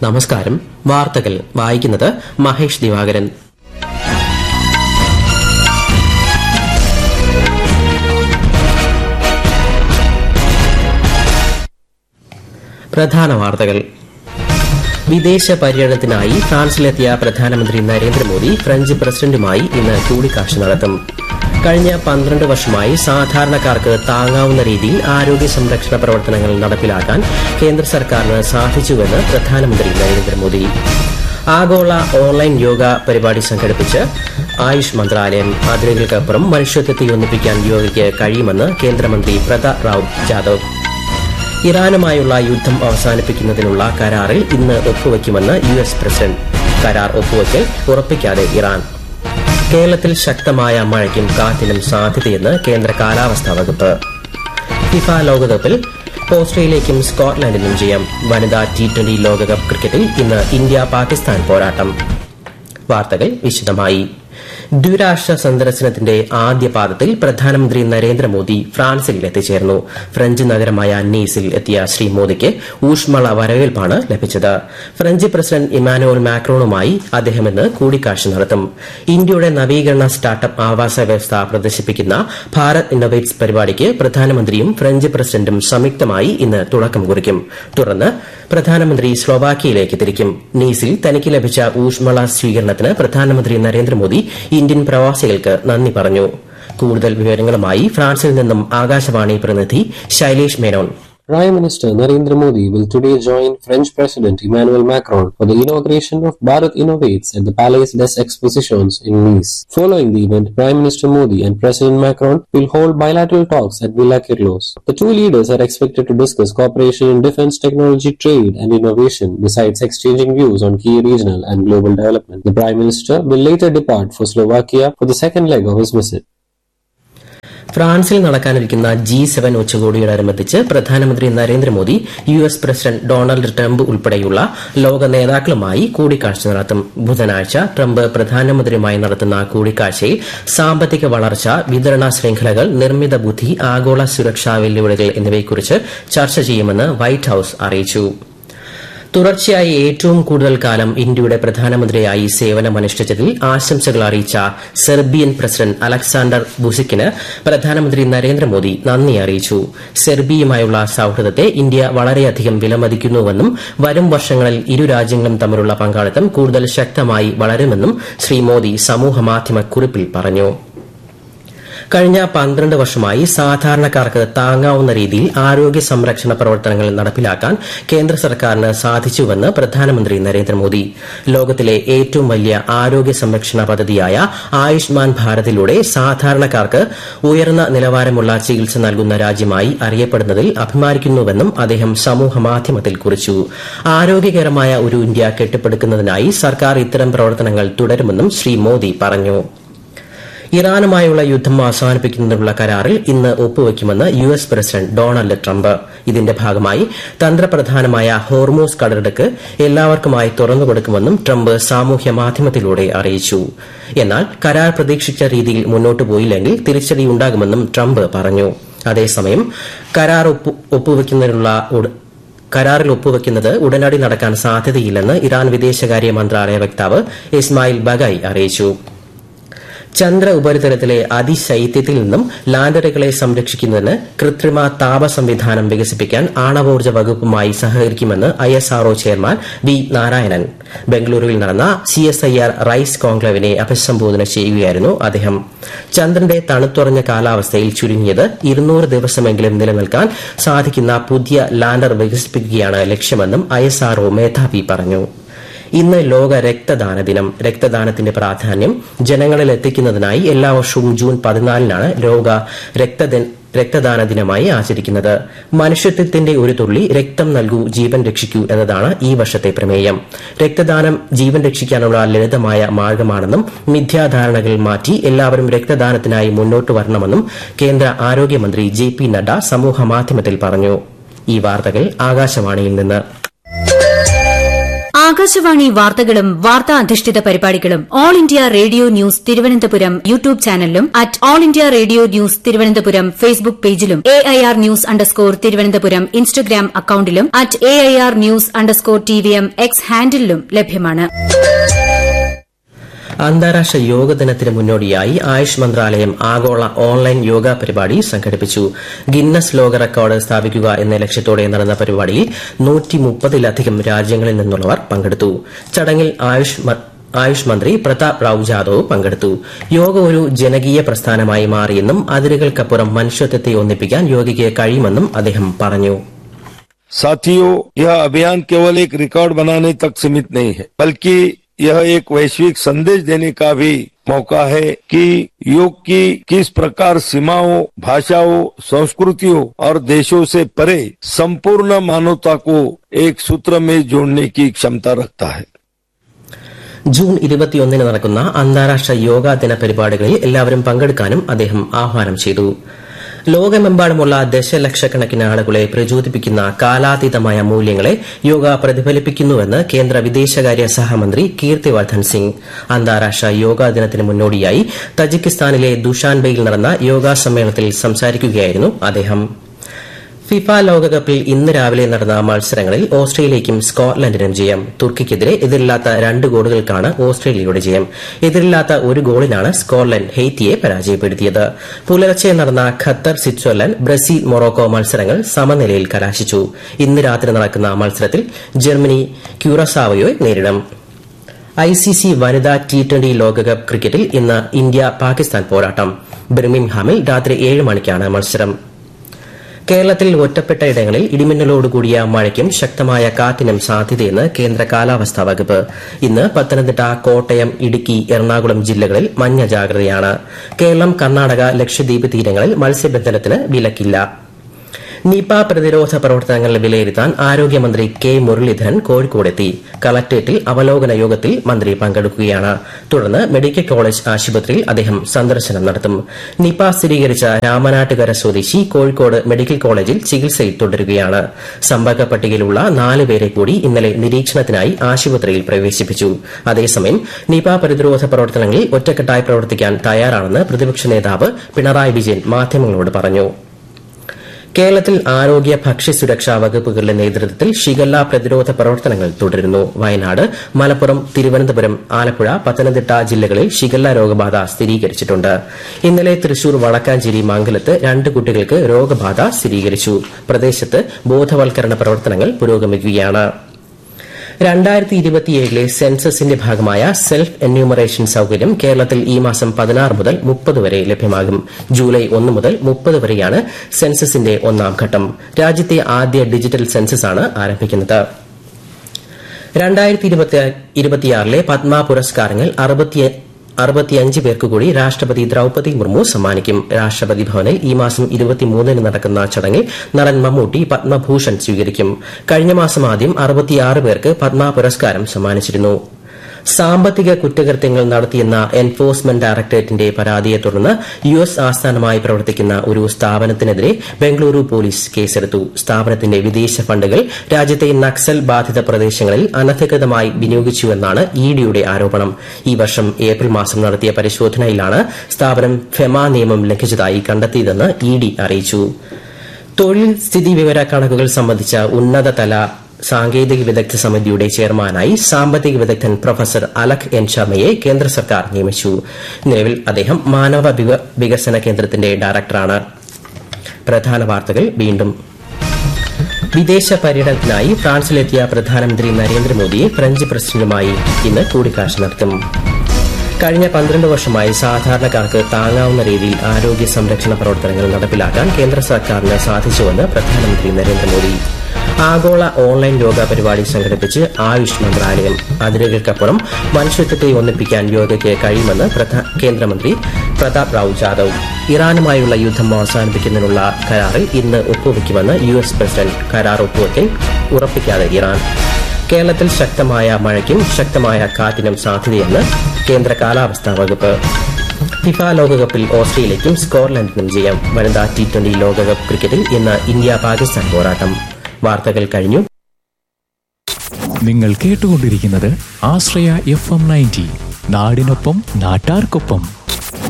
നമസ്കാരം. വാർത്തകൾ വായിക്കുന്നത് മഹേഷ് ദിവാകരൻ. പ്രധാന വാർത്തകൾ. വിദേശ പര്യടനത്തിനായി ഫ്രാൻസിലെത്തിയ പ്രധാനമന്ത്രി നരേന്ദ്രമോദി ഫ്രഞ്ച് പ്രസിഡന്റുമായി ഇന്ന് കൂടിക്കാഴ്ച നടത്തും. കഴിഞ്ഞ 12 വർഷമായി സാധാരണക്കാർക്ക് താങ്ങാവുന്ന രീതിയിൽ ആരോഗ്യ സംരക്ഷണ പ്രവർത്തനങ്ങൾ നടപ്പിലാക്കാൻ കേന്ദ്ര സർക്കാരിന് സാധിച്ചുവെന്ന് പ്രധാനമന്ത്രി നരേന്ദ്രമോദി. ആഗോള ഓൺലൈൻ യോഗ പരിപാടി സംഘടിപ്പിച്ച് ആയുഷ് മന്ത്രാലയം. അതിരുകൾക്കപ്പുറം മനുഷ്യത്വത്തെ ഒന്നിപ്പിക്കാൻ യോഗയ്ക്ക് കഴിയുമെന്ന് കേന്ദ്രമന്ത്രി പ്രതാപ് റാവു ജാദവ്. ഇറാനുമായുള്ള യുദ്ധം അവസാനിപ്പിക്കുന്നതിനുള്ള കരാറിൽ ഇന്ന് ഒപ്പുവയ്ക്കുമെന്ന് യുഎസ് പ്രസിഡന്റ്. കരാർ ഒപ്പുവയ്ക്കൽ ഉറപ്പിക്കാതെ ഇറാൻ. കേരളത്തിൽ ശക്തമായ മഴയ്ക്കും കാറ്റിനും സാധ്യതയെന്ന് കേന്ദ്ര കാലാവസ്ഥാ വകുപ്പ്. ഫിഫ ലോകകപ്പിൽ ഓസ്ട്രേലിയയ്ക്കും സ്കോട്ട്ലൻഡിനും ജയം. വനിതാ T20 ലോകകപ്പ് ക്രിക്കറ്റിൽ ഇന്ന് ഇന്ത്യ പാകിസ്ഥാൻ പോരാട്ടം. വാർത്തകൾ വിശദമായി. ദ്വിരാഷ്ട്ര സന്ദർശനത്തിന്റെ ആദ്യ പാദത്തിൽ പ്രധാനമന്ത്രി നരേന്ദ്രമോദി ഫ്രാൻസിൽ എത്തിച്ചേർന്നു. ഫ്രഞ്ച് നഗരമായ നീസിൽ എത്തിയ ശ്രീ മോദിക്ക് ഊഷ്മള വരവേൽപ്പാണ് ലഭിച്ചത്. ഫ്രഞ്ച് പ്രസിഡന്റ് ഇമാനുവൽ മാക്രോണുമായി അദ്ദേഹം ഇന്ന് കൂടിക്കാഴ്ച നടത്തും. ഇന്ത്യയുടെ നവീകരണ സ്റ്റാർട്ടപ്പ് ആവാസ വ്യവസ്ഥ പ്രദർശിപ്പിക്കുന്ന ഭാരത് ഇന്നോവേറ്റ്സ് പരിപാടിക്ക് പ്രധാനമന്ത്രിയും ഫ്രഞ്ച് പ്രസിഡന്റും സംയുക്തമായി ഇന്ന് തുടക്കം കുറിക്കും. തുടർന്ന് പ്രധാനമന്ത്രി സ്ലോവാക്യയിലേക്ക് തിരിക്കും. നീസിൽ തനിക്ക് ലഭിച്ച ഊഷ്മള സ്വീകരണത്തിന് പ്രധാനമന്ത്രി നരേന്ദ്രമോദി ഇന്ത്യൻ പ്രവാസികൾക്ക് നന്ദി പറഞ്ഞു. കൂടുതൽ വിവരങ്ങളുമായി ഫ്രാൻസിൽ നിന്നും ആകാശവാണി പ്രതിനിധി Shailesh Menon. Prime Minister Narendra Modi will today join French President Emmanuel Macron for the inauguration of Bharat Innovates at the Palais des Expositions in Nice. Following the event, Prime Minister Modi and President Macron will hold bilateral talks at Villa Kirlos. The two leaders are expected to discuss cooperation in defense technology, trade and innovation, besides exchanging views on key regional and global development. The Prime Minister will later depart for Slovakia for the second leg of his visit. ഫ്രാൻസിൽ നടക്കാനിരിക്കുന്ന G7 ഉച്ചകോടിയോടനുബന്ധിച്ച് പ്രധാനമന്ത്രി Narendra Modi US president Donald Trump ഉൾപ്പെടെയുള്ള ലോക നേതാക്കളുമായി കൂടിക്കാഴ്ച നടത്തും. ബുധനാഴ്ച Trump പ്രധാനമന്ത്രിയുമായി നടത്തുന്ന കൂടിക്കാഴ്ചയിൽ സാമ്പത്തിക വളർച്ച, വിതരണ ശൃംഖലകൾ, നിർമ്മിത ബുദ്ധി, ആഗോള സുരക്ഷാ വെല്ലുവിളികൾ എന്നിവയെക്കുറിച്ച് ചർച്ച ചെയ്യുമെന്ന് വൈറ്റ് ഹൌസ് അറിയിച്ചു. തുടർച്ചയായി ഏറ്റവും കൂടുതൽ കാലം ഇന്ത്യയുടെ പ്രധാനമന്ത്രിയായി സേവനമനുഷ്ഠിച്ചതിൽ ആശംസകൾ അറിയിച്ച സെർബിയൻ പ്രസിഡന്റ് അലക്സാണ്ടർ ബുസിക്കിന് പ്രധാനമന്ത്രി നരേന്ദ്രമോദി നന്ദി അറിയിച്ചു. സെർബിയയുമായുള്ള സൌഹൃദത്തെ ഇന്ത്യ വളരെയധികം വിലമതിക്കുന്നുവെന്നും വരും വർഷങ്ങളിൽ ഇരു രാജ്യങ്ങളും തമ്മിലുള്ള പങ്കാളിത്തം കൂടുതൽ ശക്തമായി വളരുമെന്നും ശ്രീ മോദി സമൂഹമാധ്യമ കുറിപ്പിൽ പറഞ്ഞു. കഴിഞ്ഞ 12 വർഷമായി സാധാരണക്കാർക്ക് താങ്ങാവുന്ന രീതിയിൽ ആരോഗ്യ സംരക്ഷണ പ്രവർത്തനങ്ങൾ നടപ്പിലാക്കാൻ കേന്ദ്ര സർക്കാരിന് സാധിച്ചുവെന്ന് പ്രധാനമന്ത്രി നരേന്ദ്രമോദി. ലോകത്തിലെ ഏറ്റവും വലിയ ആരോഗ്യ സംരക്ഷണ പദ്ധതിയായ ആയുഷ്മാൻ ഭാരതിലൂടെ സാധാരണക്കാർക്ക് ഉയർന്ന നിലവാരമുള്ള ചികിത്സ നൽകുന്ന രാജ്യമായി അറിയപ്പെടുന്നതിൽ അഭിമാനിക്കുന്നുവെന്നും അദ്ദേഹം സമൂഹമാധ്യമത്തിൽ കുറിച്ചു. ആരോഗ്യകരമായ ഒരു ഇന്ത്യ കെട്ടിപ്പടുക്കുന്നതിനായി സർക്കാർ ഇത്തരം പ്രവർത്തനങ്ങൾ തുടരുമെന്നും ശ്രീ മോദി പറഞ്ഞു. ഇറാനുമായുള്ള യുദ്ധം അവസാനിപ്പിക്കുന്നതിനുള്ള കരാറിൽ ഇന്ന് ഒപ്പുവയ്ക്കുമെന്ന് യുഎസ് പ്രസിഡന്റ് ഡൊണാൾഡ് ട്രംപ്. ഇതിന്റെ ഭാഗമായി തന്ത്രപ്രധാനമായ ഹോർമൂസ് കടലിടുക്ക് എല്ലാവർക്കുമായി തുറന്നുകൊടുക്കുമെന്നും ട്രംപ് സാമൂഹ്യ മാധ്യമത്തിലൂടെ അറിയിച്ചു. എന്നാൽ കരാർ പ്രതീക്ഷിച്ച രീതിയിൽ മുന്നോട്ടു പോയില്ലെങ്കിൽ തിരിച്ചടിയുണ്ടാകുമെന്നും ട്രംപ് പറഞ്ഞു. അതേസമയം കരാറിൽ ഒപ്പുവയ്ക്കുന്നത് ഉടനടി നടക്കാൻ സാധ്യതയില്ലെന്ന് ഇറാൻ വിദേശകാര്യ മന്ത്രാലയ വക്താവ് ഇസ്മായിൽ ബഗായി അറിയിച്ചു. ചന്ദ്ര ഉപരിതലത്തിലെ അതിശൈത്യത്തിൽ നിന്നും ലാൻഡറുകളെ സംരക്ഷിക്കുന്നതിന് കൃത്രിമ താപ സംവിധാനം വികസിപ്പിക്കാൻ ആണവോർജ്ജ വകുപ്പുമായി സഹകരിക്കുമെന്ന് ISRO ചെയർമാൻ വി നാരായണൻ. ബംഗളൂരുവിൽ നടന്ന CSIR റൈസ് കോൺക്ലേവിനെ അഭിസംബോധന ചെയ്യുകയായിരുന്നു അദ്ദേഹം. ചന്ദ്രന്റെ തണുത്തുറഞ്ഞ കാലാവസ്ഥയിൽ ചുരുങ്ങിയത് 200 ദിവസമെങ്കിലും നിലനിൽക്കാൻ സാധിക്കുന്ന പുതിയ ലാൻഡർ വികസിപ്പിക്കുകയാണ് ലക്ഷ്യമെന്നും ISRO മേധാവി പറഞ്ഞു. ഇന്ന് ലോക രക്തദാന ദിനം. രക്തദാനത്തിന്റെ പ്രാധാന്യം ജനങ്ങളിൽ എത്തിക്കുന്നതിനായി എല്ലാ വർഷവും ജൂൺ 14-നാണ് ലോക രക്തദാന ദിനമായി ആചരിക്കുന്നത്. മനുഷ്യത്വത്തിന്റെ ഒരു തുള്ളി രക്തം നൽകൂ, ജീവൻ രക്ഷിക്കൂ എന്നതാണ് ഈ വർഷത്തെ പ്രമേയം. രക്തദാനം ജീവൻ രക്ഷിക്കാനുള്ള ലളിതമായ മാർഗമാണെന്നും മിഥ്യാധാരണകൾ മാറ്റി എല്ലാവരും രക്തദാനത്തിനായി മുന്നോട്ട് വരണമെന്നും കേന്ദ്ര ആരോഗ്യമന്ത്രി JP നഡ്ഡ സമൂഹമാധ്യമത്തിൽ പറഞ്ഞു. ഈ വാർത്തകൾ ആകാശവാണിയിൽ നിന്ന്. ആകാശവാണി വാർത്തകളും വാർത്താ അധിഷ്ഠിത പരിപാടികളും all India radio news Thiruvananthapuram YouTube ചാനലിലും at all India radio news Thiruvananthapuram Facebook പേജിലും AIR ന്യൂസ് _ തിരുവനന്തപുരം ഇൻസ്റ്റഗ്രാം അക്കൌണ്ടിലും at AIR news _ TVM X ഹാൻഡിലും ലഭ്യമാണ്. അന്താരാഷ്ട്ര യോഗ ദിനത്തിന് മുന്നോടിയായി ആയുഷ് മന്ത്രാലയം ആഗോള ഓൺലൈൻ യോഗ പരിപാടി സംഘടിപ്പിച്ചു. ഗിന്നസ് ലോക റെക്കോർഡ് സ്ഥാപിക്കുക എന്ന ലക്ഷ്യത്തോടെ നടന്ന പരിപാടിയിൽ 130-ലധികം രാജ്യങ്ങളിൽ നിന്നുള്ളവർ പങ്കെടുത്തു. ചടങ്ങിൽ ആയുഷ് മന്ത്രി പ്രതാപ് റാവു ജാദവ് പങ്കെടുത്തു. യോഗ ഒരു ജനകീയ പ്രസ്ഥാനമായി മാറിയെന്നും അതിരുകൾക്കപ്പുറം മനുഷ്യത്വത്തെ ഒന്നിപ്പിക്കാൻ യോഗയ്ക്ക് കഴിയുമെന്നും അദ്ദേഹം പറഞ്ഞു. साथियों, यह अभियान केवल एक रिकॉर्ड बनाने तक सीमित नहीं है, बल्कि यह एक वैश्विक संदेश देने का भी मौका है कि योग की किस प्रकार सीमाओं, भाषाओं, संस्कृतियों और देशों से परे संपूर्ण मानवता को एक सूत्र में जोड़ने की क्षमता रखता है. ജൂൺ 21 നടക്കുന്ന അന്താരാഷ്ട്ര യോഗാ ദിന പരിപാടികളിൽ എല്ലാവരും പങ്കെടുക്കാനും അദ്ദേഹം ആഹ്വാനം ചെയ്തു. ലോകമെമ്പാടുമുള്ള ദശലക്ഷക്കണക്കിന് ആളുകളെ പ്രചോദിപ്പിക്കുന്ന കാലാതീതമായ മൂല്യങ്ങളെ യോഗ പ്രതിഫലിപ്പിക്കുന്നുവെന്ന് കേന്ദ്ര വിദേശകാര്യ സഹമന്ത്രി കീർത്തിവർദ്ധൻ സിംഗ്. അന്താരാഷ്ട്ര യോഗാ ദിനത്തിന് മുന്നോടിയായി തജിക്കിസ്ഥാനിലെ ദുഷാൻബെയിൽ നടന്ന യോഗാ സമ്മേളനത്തിൽ സംസാരിക്കുകയായിരുന്നു അദ്ദേഹം. ഫിഫ ലോകകപ്പിൽ ഇന്ന് രാവിലെ നടന്ന മത്സരങ്ങളിൽ ഓസ്ട്രേലിയയ്ക്കും സ്കോട്ട്ലൻഡിനും ജയം. തുർക്കിക്കെതിരെ എതിരില്ലാത്ത 2 ഗോളുകൾക്കാണ് ഓസ്ട്രേലിയയുടെ ജയം. എതിരില്ലാത്ത 1 ഗോളിനാണ് സ്കോട്ട്ലൻഡ് ഹെയ്ത്തിയെ പരാജയപ്പെടുത്തിയത്. പുലർച്ചെ നടന്ന ഖത്തർ, സ്വിറ്റ്സർലൻഡ്, ബ്രസീൽ, മൊറോക്കോ മത്സരങ്ങൾ സമനിലയിൽ കലാശിച്ചു. ഇന്ന് രാത്രി നടക്കുന്ന മത്സരത്തിൽ ജർമ്മനി ക്യൂറസാവോയെ നേരിടും. ICC വനിതാ T20 ലോകകപ്പ് ക്രിക്കറ്റിൽ ഇന്ന് ഇന്ത്യ പാകിസ്ഥാൻ പോരാട്ടം. ബിർമിംഗ്ഹാമിൽ രാത്രി 7 മണിക്കാണ് മത്സരം. കേരളത്തിൽ ഒറ്റപ്പെട്ട ഇടങ്ങളിൽ ഇടിമിന്നലോടുകൂടിയ മഴയ്ക്കും ശക്തമായ കാറ്റിനും സാധ്യതയെന്ന് കേന്ദ്ര കാലാവസ്ഥാ വകുപ്പ്. ഇന്ന് പത്തനംതിട്ട, കോട്ടയം, ഇടുക്കി, എറണാകുളം ജില്ലകളിൽ മഞ്ഞ ജാഗ്രതയാണ്. കേരളം, കർണാടക, ലക്ഷദ്വീപ് തീരങ്ങളിൽ മത്സ്യബന്ധനത്തിന് വിലക്കില്ല. നിപ പ്രതിരോധ പ്രവർത്തനങ്ങൾ വിലയിരുത്താൻ ആരോഗ്യമന്ത്രി കെ മുരളീധരൻ കോഴിക്കോടെത്തി. കളക്ടറേറ്റിൽ അവലോകന യോഗത്തിൽ മന്ത്രി പങ്കെടുക്കുകയാണ്. തുടർന്ന് മെഡിക്കൽ കോളേജ് ആശുപത്രിയിൽ അദ്ദേഹം സന്ദർശനം നടത്തും. നിപ സ്ഥിരീകരിച്ച രാമനാട്ടുകര സ്വദേശി കോഴിക്കോട് മെഡിക്കൽ കോളേജിൽ ചികിത്സയിൽ തുടരുകയാണ്. സമ്പർക്ക പട്ടികയിലുള്ള 4 പേരെ കൂടി ഇന്നലെ നിരീക്ഷണത്തിനായി ആശുപത്രിയിൽ പ്രവേശിപ്പിച്ചു. അതേസമയം നിപ പ്രതിരോധ പ്രവർത്തനങ്ങളിൽ ഒറ്റക്കെട്ടായി പ്രവർത്തിക്കാൻ തയ്യാറാണെന്ന് പ്രതിപക്ഷ നേതാവ് പിണറായി വിജയൻ മാധ്യമങ്ങളോട് പറഞ്ഞു. കേരളത്തിൽ ആരോഗ്യ ഭക്ഷ്യസുരക്ഷാ വകുപ്പുകളുടെ നേതൃത്വത്തിൽ ഷിഗല്ല പ്രതിരോധ പ്രവർത്തനങ്ങൾ തുടരുന്നു. വയനാട്, മലപ്പുറം, തിരുവനന്തപുരം, ആലപ്പുഴ, പത്തനംതിട്ട ജില്ലകളിൽ ഷിഗല്ല രോഗബാധ സ്ഥിരീകരിച്ചിട്ടുണ്ട്. ഇന്നലെ തൃശൂർ, വടക്കാഞ്ചേരി, മംഗലത്ത് 2 കുട്ടികൾക്ക് രോഗബാധ സ്ഥിരീകരിച്ചു. പ്രദേശത്ത് ബോധവൽക്കരണ പ്രവർത്തനങ്ങൾ പുരോഗമിക്കുകയാണ്. 2027 സെൻസസിന്റെ ഭാഗമായ സെൽഫ് എന്യൂമറേഷൻ സൌകര്യം കേരളത്തിൽ ഈ മാസം 16 മുതൽ 30 വരെ ലഭ്യമാകും. ജൂലൈ 1 മുതൽ 30 വരെയാണ് സെൻസസിന്റെ 1ാം ഘട്ടം. രാജ്യത്തെ ആദ്യ ഡിജിറ്റൽ സെൻസസാണ് ആരംഭിക്കുന്നത്. 2026 പത്മ പുരസ്കാരങ്ങൾ 65 പേർക്ക് കൂടി രാഷ്ട്രപതി ദ്രൌപദി മുർമു സമ്മാനിക്കും. രാഷ്ട്രപതി ഭവനിൽ ഈ മാസം 23 നടക്കുന്ന ചടങ്ങിൽ നടൻ മമ്മൂട്ടി പത്മഭൂഷൺ സ്വീകരിക്കും. കഴിഞ്ഞ മാസം ആദ്യം 66 പേർക്ക് പത്മ പുരസ്കാരം സമ്മാനിച്ചിരുന്നു. സാമ്പത്തിക കുറ്റകൃത്യങ്ങൾ നടത്തിയെന്ന എൻഫോഴ്സ്മെന്റ് ഡയറക്ടറേറ്റിന്റെ പരാതിയെ തുടർന്ന് US ആസ്ഥാനമായി പ്രവർത്തിക്കുന്ന ഒരു സ്ഥാപനത്തിനെതിരെ ബംഗളൂരു പോലീസ് കേസെടുത്തു. സ്ഥാപനത്തിന്റെ വിദേശ ഫണ്ടുകൾ രാജ്യത്തെ നക്സൽ ബാധിത പ്രദേശങ്ങളിൽ അനധികൃതമായി വിനിയോഗിച്ചുവെന്നാണ് EDയുടെ ആരോപണം. ഈ വർഷം ഏപ്രിൽ മാസം നടത്തിയ പരിശോധനയിലാണ് സ്ഥാപനം ഫെമ നിയമം ലംഘിച്ചതായി കണ്ടെത്തിയതെന്ന് ED അറിയിച്ചു. തൊഴിൽ സ്ഥിതിവിവര കണക്കുകൾ സംബന്ധിച്ച ഉന്നതതല സാങ്കേതിക വിദഗ്ധ സമിതിയുടെ ചെയർമാനായി സാമ്പത്തിക വിദഗ്ധൻ പ്രൊഫസർ അലക് എൻ ശർമ്മയെ കേന്ദ്ര സർക്കാർ നിയമിച്ചു. നിലവിൽ അദ്ദേഹം മാനവ വികസന കേന്ദ്രത്തിന്റെ ഡയറക്ടറാണ്. പ്രധാന വാർത്തകൾ വീണ്ടും. വിദേശ പര്യടനത്തിനായി ഫ്രാൻസിലെത്തിയ പ്രധാനമന്ത്രി നരേന്ദ്രമോദി ഫ്രഞ്ച് പ്രസിഡന്റുമായി ഇന്ന് കൂടിക്കാഴ്ച നടത്തും. കഴിഞ്ഞ 12 വർഷമായി സാധാരണക്കാർക്ക് താങ്ങാവുന്ന രീതിയിൽ ആരോഗ്യ സംരക്ഷണ പ്രവർത്തനങ്ങൾ നടപ്പിലാക്കാൻ കേന്ദ്ര സർക്കാരിന് സാധിച്ചുവെന്ന് പ്രധാനമന്ത്രി നരേന്ദ്രമോദി. ആഗോള ഓൺലൈൻ യോഗ പരിപാടി സംഘടിപ്പിച്ച് ആയുഷ് മന്ത്രാലയം. അതിരുകൾക്കപ്പുറം മനുഷ്യത്വത്തെ ഒന്നിപ്പിക്കാൻ യോഗയ്ക്ക് കഴിയുമെന്ന് കേന്ദ്രമന്ത്രി പ്രതാപ് റാവു ജാദവ്. ഇറാനുമായുള്ള യുദ്ധം അവസാനിപ്പിക്കുന്നതിനുള്ള കരാറിൽ ഇന്ന് ഒപ്പുവയ്ക്കുമെന്ന് US പ്രസിഡന്റ്. കരാർ ഒപ്പുവയ്ക്കൽ ഉറപ്പിക്കാതെ ഇറാൻ. കേരളത്തിൽ ശക്തമായ മഴയ്ക്കും ശക്തമായ കാറ്റിനും സാധ്യതയെന്ന് കേന്ദ്ര കാലാവസ്ഥാ വകുപ്പ്. ഫിഫ ലോകകപ്പിൽ ഓസ്ട്രേലിയയ്ക്കും സ്കോട്ട്ലൻഡിനും ജയം. വനിതാ T20 ലോകകപ്പ് ക്രിക്കറ്റിൽ ഇന്ന് ഇന്ത്യ പാകിസ്ഥാൻ പോരാട്ടം. വാർത്തകൾ കഴിഞ്ഞു. നിങ്ങൾ കേട്ടുകൊണ്ടിരിക്കുന്നത് ആശ്രയ FM 90, നാടിനൊപ്പം നാട്ടാർക്കൊപ്പം.